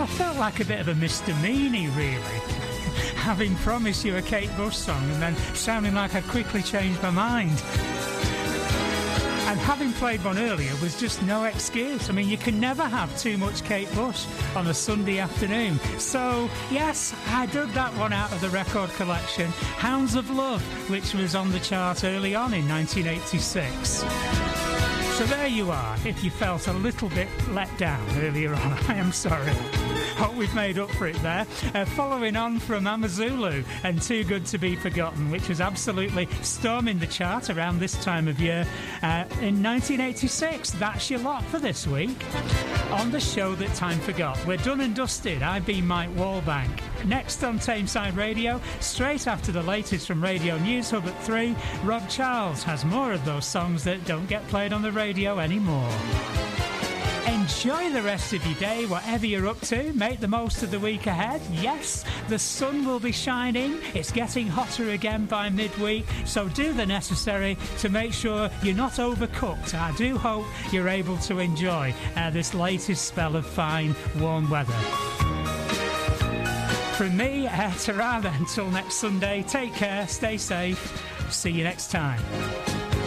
felt like a bit of a misdemeanor, really. Having promised you a Kate Bush song and then sounding like I'd quickly changed my mind. And having played one earlier was just no excuse. I mean, you can never have too much Kate Bush on a Sunday afternoon. So, yes, I dug that one out of the record collection, Hounds of Love, which was on the chart early on in 1986. So there you are. If you felt a little bit let down earlier on, I am sorry. Hope we've made up for it there. Following on from Amazulu and Too Good to Be Forgotten, which was absolutely storming the chart around this time of year in 1986. That's your lot for this week on the show that time forgot. We're done and dusted. I've been Mike Wallbank. Next on Tameside Radio, straight after the latest from Radio News Hub at 3, Rob Charles has more of those songs that don't get played on the radio anymore. Enjoy the rest of your day, whatever you're up to. Make the most of the week ahead. Yes, the sun will be shining. It's getting hotter again by midweek, so do the necessary to make sure you're not overcooked. I do hope you're able to enjoy this latest spell of fine, warm weather. From me, ta-ra then, until next Sunday. Take care, stay safe. See you next time.